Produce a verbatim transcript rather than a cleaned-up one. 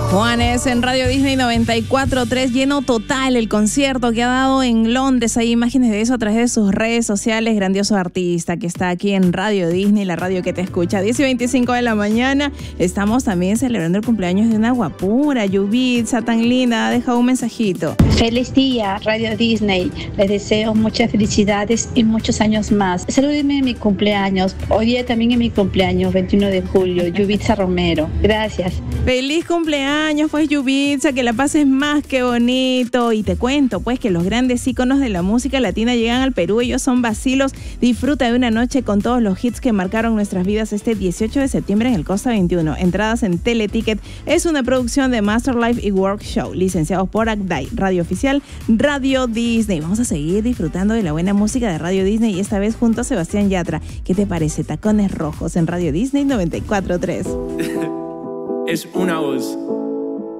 Juanes en Radio Disney noventa y cuatro punto tres, lleno total el concierto que ha dado en Londres. Hay imágenes de eso a través de sus redes sociales. Grandioso artista que está aquí en Radio Disney, la radio que te escucha. diez y veinticinco de la mañana. Estamos también celebrando el cumpleaños de una guapura, Yubitsa, tan linda. Ha dejado un mensajito. Feliz día, Radio Disney. Les deseo muchas felicidades y muchos años más. Salúdenme en mi cumpleaños. Hoy día también es mi cumpleaños, veintiuno de julio. Yubitsa Romero. Gracias. Feliz cumpleaños, pues, Yubitsa, que la pases más que bonito. Y te cuento, pues, que los grandes íconos de la música latina llegan al Perú. Ellos son Vacilos. Disfruta de una noche con todos los hits que marcaron nuestras vidas este dieciocho de septiembre en el Costa veintiuno. Entradas en Teleticket. Es una producción de Master Life y Work Show, licenciados por Agday, radio oficial Radio Disney. Vamos a seguir disfrutando de la buena música de Radio Disney y esta vez junto a Sebastián Yatra. ¿Qué te parece? Tacones Rojos en Radio Disney noventa y cuatro punto tres. Es una voz.